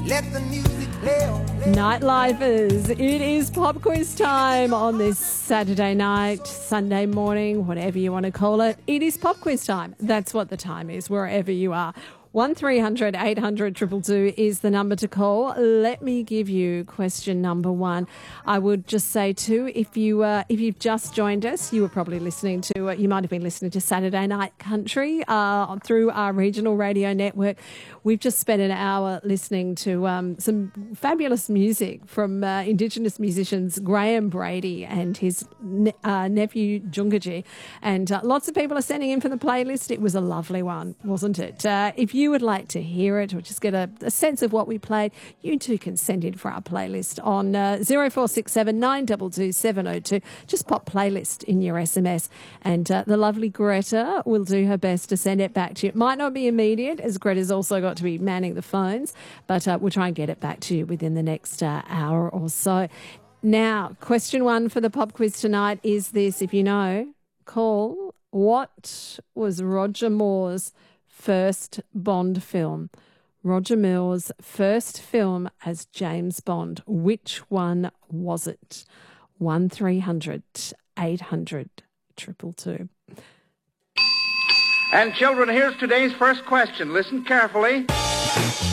Let the music play on. Nightlifers, it is pop quiz time on this Saturday night, Sunday morning, whatever you want to call it. It is pop quiz time. That's what the time is, wherever you are. 1300 800 222 is the number to call. Let me give you question number one. I would just say too, if you've just joined us, you were probably listening to you might have been listening to Saturday Night Country through our regional radio network. We've just spent an hour listening to some fabulous music from Indigenous musicians Graham Brady and his nephew Jungaji, and lots of people are sending in for the playlist. It was a lovely one, wasn't it? If you would like to hear it or just get a sense of what we played, you too can send in for our playlist on 0467 922 702. Just pop playlist in your SMS and the lovely Greta will do her best to send it back to you. It might not be immediate, as Greta's also got to be manning the phones, but we'll try and get it back to you within the next hour or so. Now, question one for the pop quiz tonight is this. If you know, call. What was Roger Moore's first Bond film? Roger Moore's first film as James Bond. Which one was it? 1300 800 222. And children, here's today's first question. Listen carefully.